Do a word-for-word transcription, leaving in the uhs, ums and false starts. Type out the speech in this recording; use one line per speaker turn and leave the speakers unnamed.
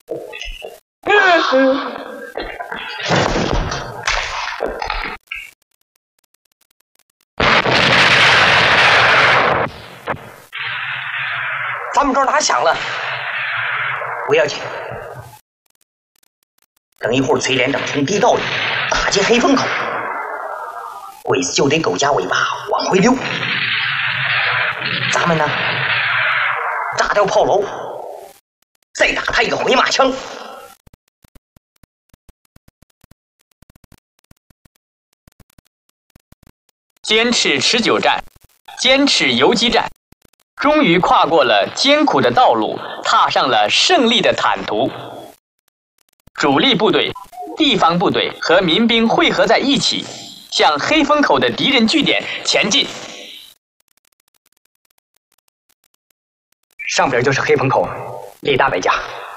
咱们这儿打响了，不要紧。等一会儿崔连长从地道里打进黑风口，鬼子就得狗夹尾巴往回溜。咱们呢，炸掉炮楼，再打他一个回马枪。
坚持持久战，坚持游击战，终于跨过了艰苦的道路，踏上了胜利的坦途。主力部队、地方部队和民兵汇合在一起，向黑风口的敌人据点前进。
上边就是黑风口，李大北家。